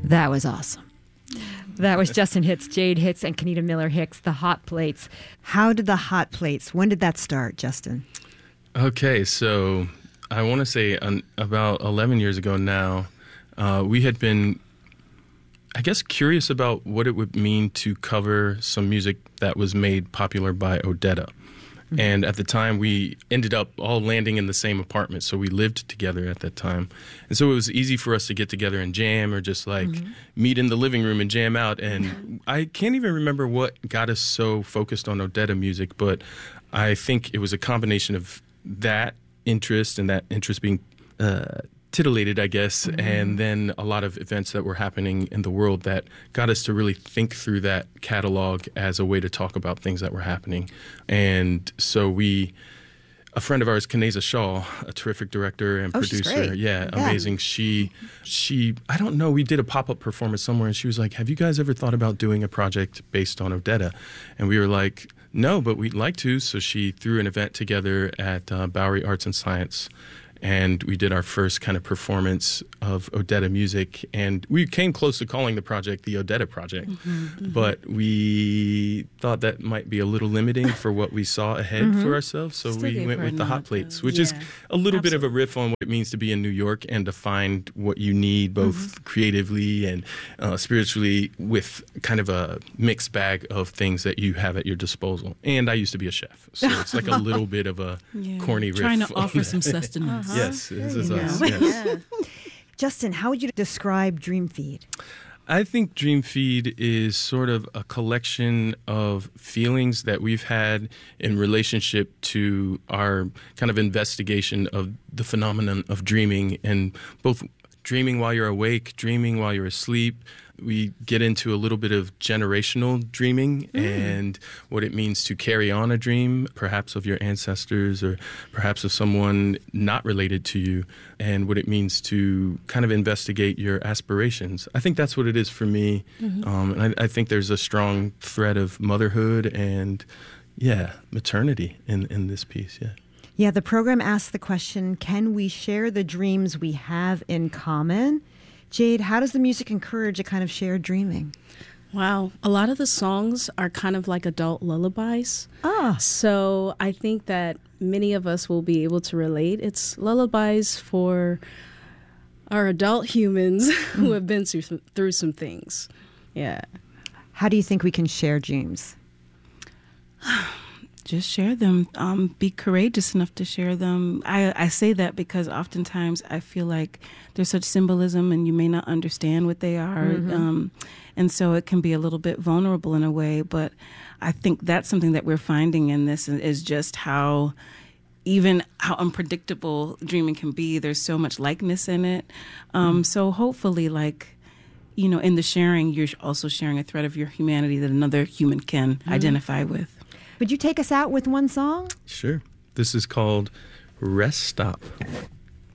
That was awesome. That was Justin Hicks, Jade Hicks, and Kenita Miller Hicks, the Hot Plates. How did the Hot Plates, when did that start, Justin? Okay, so I want to say about 11 years ago now, we had been, I guess, curious about what it would mean to cover some music that was made popular by Odetta. And at the time, we ended up all landing in the same apartment, so we lived together at that time. And so it was easy for us to get together and jam or just, like, meet in the living room and jam out. And I can't even remember what got us so focused on Odetta music, but I think it was a combination of that interest and that interest being titillated, I guess, and then a lot of events that were happening in the world that got us to really think through that catalog as a way to talk about things that were happening. And so a friend of ours, Kaneza Shaw, a terrific director and producer, amazing. She, I don't know, we did a pop-up performance somewhere, and she was like, "Have you guys ever thought about doing a project based on Odetta?" And we were like, "No, but we'd like to." So she threw an event together at Bowery Arts and Science, and we did our first kind of performance of Odetta music. And we came close to calling the project the Odetta Project, but we thought that might be a little limiting for what we saw ahead for ourselves. So we went with the Hot Plates, which is a little bit of a riff on what it means to be in New York and to find what you need both creatively and spiritually with kind of a mixed bag of things that you have at your disposal. And I used to be a chef, so it's like a little bit of a corny riff. Trying to offer some sustenance. Yes, this is us. Yes. Yes. Justin, how would you describe Dream Feed? I think Dream Feed is sort of a collection of feelings that we've had in relationship to our kind of investigation of the phenomenon of dreaming, and both dreaming while you're awake, dreaming while you're asleep. We get into a little bit of generational dreaming and what it means to carry on a dream, perhaps of your ancestors or perhaps of someone not related to you, and what it means to kind of investigate your aspirations. I think that's what it is for me. And I think there's a strong thread of motherhood and, maternity in this piece, Yeah, the program asks the question, can we share the dreams we have in common? Jade, how does the music encourage a kind of shared dreaming? Wow. A lot of the songs are kind of like adult lullabies. So I think that many of us will be able to relate. It's lullabies for our adult humans who have been through some things. Yeah. How do you think we can share dreams? Just share them. Be courageous enough to share them. I say that because oftentimes I feel like there's such symbolism and you may not understand what they are. And so it can be a little bit vulnerable in a way. But I think that's something that we're finding in this is just how unpredictable dreaming can be. There's so much likeness in it. So hopefully, in the sharing, you're also sharing a thread of your humanity that another human can identify with. Would you take us out with one song? Sure. This is called Rest Stop.